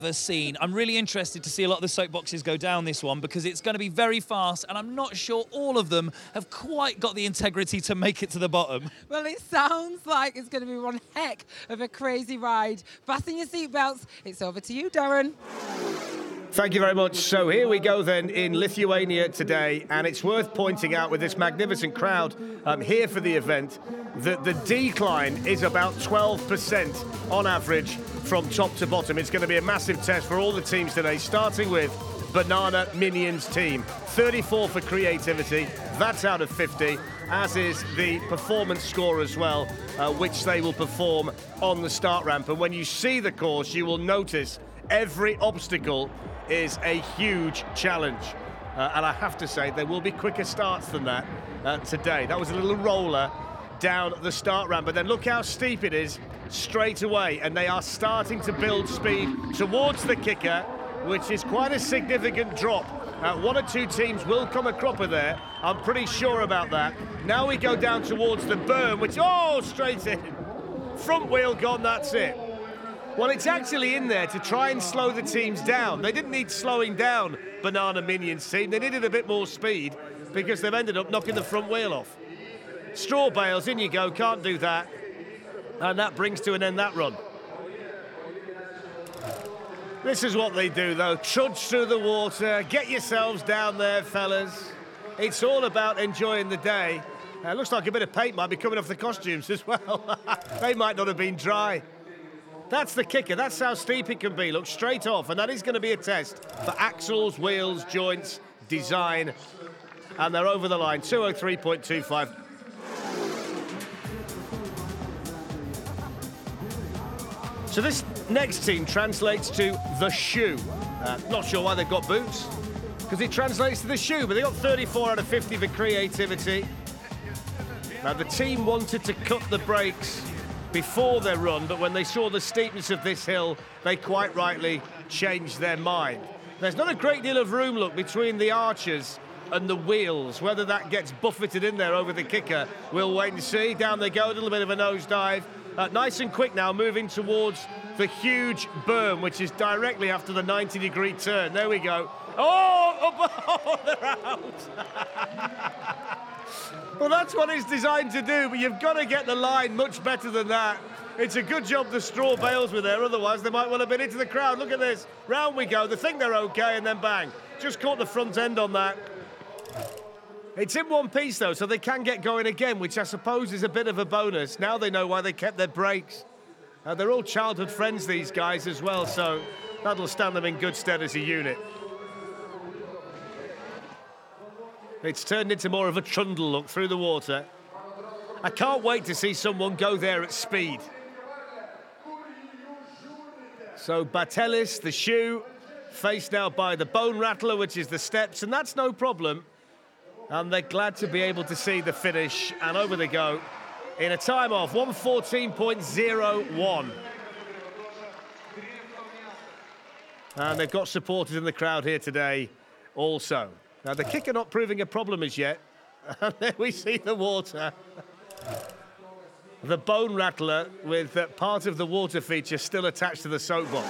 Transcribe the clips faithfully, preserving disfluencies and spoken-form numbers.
ever seen. I'm really interested to see a lot of the soapboxes go down this one because it's going to be very fast and I'm not sure all of them have quite got the integrity to make it to the bottom. Well, it sounds like it's going to be one heck of a crazy ride. Fasten your seatbelts. It's over to you, Darren. Thank you very much. So here we go then in Lithuania today, and it's worth pointing out with this magnificent crowd um, here for the event that the decline is about twelve percent on average from top to bottom. It's going to be a massive test for all the teams today, starting with Banana Minions team. thirty-four for creativity, that's out of fifty, as is the performance score as well, uh, which they will perform on the start ramp. And when you see the course, you will notice every obstacle is a huge challenge. Uh, and I have to say, there will be quicker starts than that uh, today. That was a little roller down the start ramp, but then look how steep it is straight away. And they are starting to build speed towards the kicker, which is quite a significant drop. Uh, one or two teams will come a cropper there. I'm pretty sure about that. Now we go down towards the berm, which, oh, straight in. Front wheel gone, that's it. Well, it's actually in there to try and slow the teams down. They didn't need slowing down, Banana Minions team. They needed a bit more speed because they've ended up knocking the front wheel off. Straw bales, in you go, can't do that. And that brings to an end that run. This is what they do, though. Trudge through the water, get yourselves down there, fellas. It's all about enjoying the day. Uh, looks like a bit of paint might be coming off the costumes as well. They might not have been dry. That's the kicker, that's how steep it can be. Look, straight off, and that is going to be a test for axles, wheels, joints, design, and they're over the line, two oh three point two five. So this next team translates to the shoe. Uh, not sure why they've got boots, because it translates to the shoe, but they got thirty-four out of fifty for creativity. Now, the team wanted to cut the brakes before their run, but when they saw the steepness of this hill, they quite rightly changed their mind. There's not a great deal of room, look, between the arches and the wheels. Whether that gets buffeted in there over the kicker, we'll wait and see. Down they go, a little bit of a nosedive. Uh, nice and quick now, moving towards the huge berm, which is directly after the ninety degree turn. There we go. Oh, oh, oh they're out. Well, that's what it's designed to do, but you've got to get the line much better than that. It's a good job the straw bales were there, otherwise they might well have been into the crowd. Look at this. Round we go. They think they're okay, and then bang. Just caught the front end on that. It's in one piece, though, so they can get going again, which I suppose is a bit of a bonus. Now they know why they kept their brakes. Uh, they're all childhood friends, these guys, as well, so that'll stand them in good stead as a unit. It's turned into more of a trundle look through the water. I can't wait to see someone go there at speed. So Batelis, the shoe, faced now by the Bone Rattler, which is the steps, and that's no problem. And they're glad to be able to see the finish, and over they go in a time of one fourteen point oh one. And they've got supporters in the crowd here today also. Now, the kicker not proving a problem as yet. And there we see the water. The Bone Rattler with uh, part of the water feature still attached to the soapbox.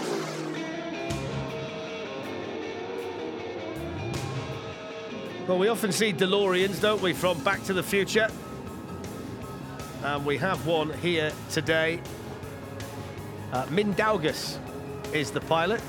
Well, we often see DeLoreans, don't we, from Back to the Future? And we have one here today. Uh, Mindaugas is the pilot.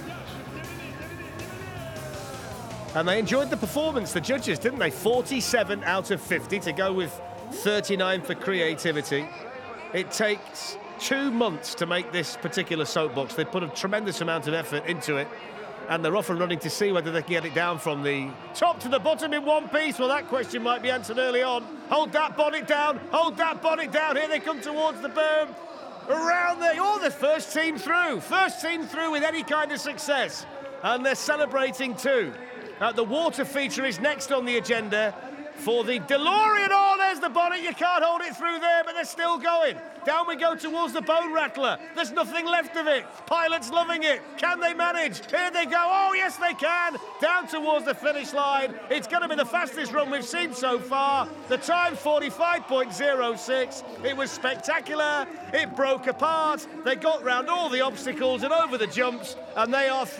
And they enjoyed the performance, the judges, didn't they? forty-seven out of fifty to go with thirty-nine for creativity. It takes two months to make this particular soapbox. They put a tremendous amount of effort into it, and they're off and running to see whether they can get it down from the top to the bottom in one piece. Well, that question might be answered early on. Hold that bonnet down, hold that bonnet down. Here they come towards the berm. Around there, oh, the first team through. First team through with any kind of success. And they're celebrating too. Uh, the water feature is next on the agenda for the DeLorean. Oh, there's the bonnet. You can't hold it through there, but they're still going. Down we go towards the Bone Rattler. There's nothing left of it. Pilot's loving it. Can they manage? Here they go. Oh, yes, they can. Down towards the finish line. It's going to be the fastest run we've seen so far. The time, forty-five point oh six. It was spectacular. It broke apart. They got round all the obstacles and over the jumps, and they are